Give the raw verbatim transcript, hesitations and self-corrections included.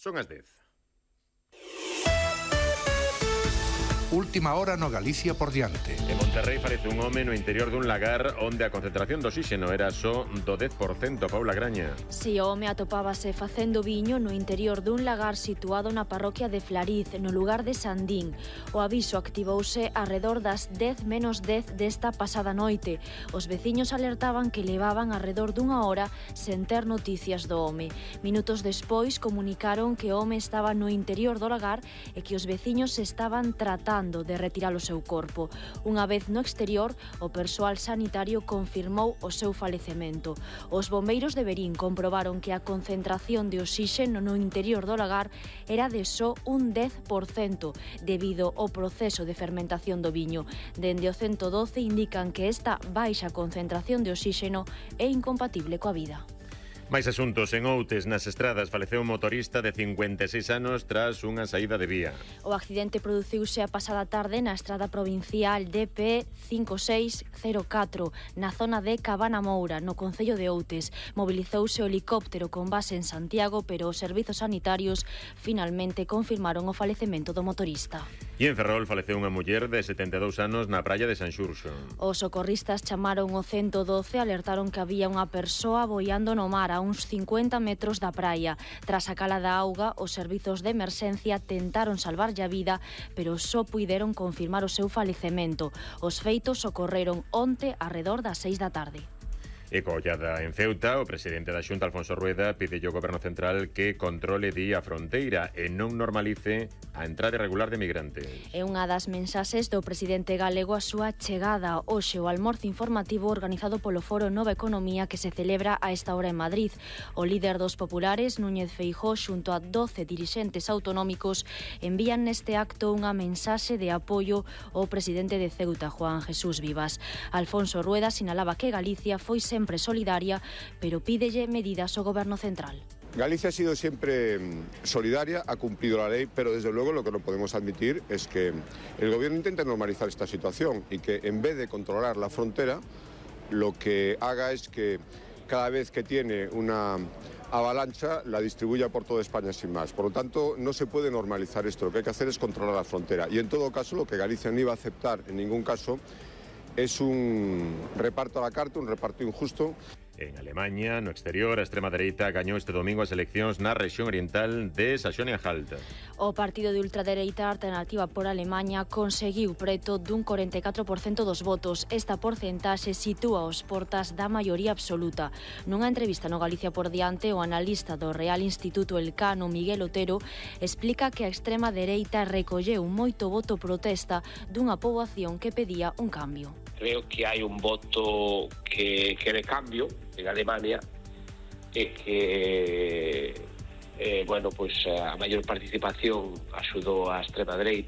Son as dez. Última hora no Galicia por diante. En Monterrey falece un home no interior dun lagar onde a concentración de oxígeno era só do dez por cento, Paula Graña. Si o home atopábase facendo viño no interior dun lagar situado na parroquia de Flariz, no lugar de Sandín. O aviso activouse arredor das dez menos dez desta pasada noite. Os veciños alertaban que levaban arredor dunha hora sen ter noticias do home. Minutos despois comunicaron que o home estaba no interior do lagar e que os veciños se estaban tratando de retirar o seu corpo. Unha vez no exterior, o persoal sanitario confirmou o seu falecemento. Os bombeiros de Verín comprobaron que a concentración de oxígeno no interior do lagar era de só un dez por cento debido ao proceso de fermentación do viño. Dende o ciento doce indican que esta baixa concentración de oxígeno é incompatible coa vida. Máis asuntos. En Outes, nas estradas, faleceu un motorista de cincuenta e seis anos tras unha saída de vía. O accidente produciuse a pasada tarde na estrada provincial D P cinco seis cero catro, na zona de Cabana Moura, no concello de Outes. Mobilizouse o helicóptero con base en Santiago, pero os servizos sanitarios finalmente confirmaron o falecemento do motorista. E en Ferrol faleceu unha muller de setenta e dous anos na praia de Sanxurxo. Os socorristas chamaron o ciento doce e alertaron que había unha persoa boiando no mar a uns cincuenta metros da praia. Tras a cala da auga, os servizos de emerxencia tentaron salvarlle a vida, pero só puideron confirmar o seu falecemento. Os feitos ocorreron onte arredor das seis da tarde. E coa ollada en Ceuta, o presidente da Xunta, Alfonso Rueda, pide ao Goberno Central que controle di a fronteira e non normalice a entrada irregular de migrantes. É unha das mensaxes do presidente galego a súa chegada hoxe ao almorzo informativo organizado polo Foro Nova Economía que se celebra a esta hora en Madrid. O líder dos populares, Núñez Feijóo, xunto a doce dirixentes autonómicos, envían neste acto unha mensaxe de apoio ao presidente de Ceuta, Juan Jesús Vivas. Alfonso Rueda sinalaba que Galicia foi sempre solidaria, pero pídelle medidas ao Goberno Central. Galicia ha sido siempre solidaria, ha cumplido la ley, pero desde luego lo que no podemos admitir es que el gobierno intente normalizar esta situación y que en vez de controlar la frontera, lo que haga es que cada vez que tiene una avalancha la distribuya por toda España sin más. Por lo tanto, no se puede normalizar esto. Lo que hay que hacer es controlar la frontera. Y en todo caso, lo que Galicia no iba a aceptar en ningún caso es un reparto a la carta, un reparto injusto. En Alemaña, no exterior, a extrema dereita gañou este domingo as eleccións na rexión oriental de Saxonia-Anhalt. O partido de ultradereita Alternativa por Alemaña conseguiu preto dun corenta e catro por cento dos votos. Esta porcentaxe sitúa os portas da maioría absoluta. Nunha entrevista no Galicia por diante, o analista do Real Instituto Elcano, Miguel Otero, explica que a extrema dereita recolleu moito voto protesta dunha poboación que pedía un cambio. Creo que hai un voto que quere cambio en Alemania e que, eh, bueno, pues a maior participación axudou a extrema dereita.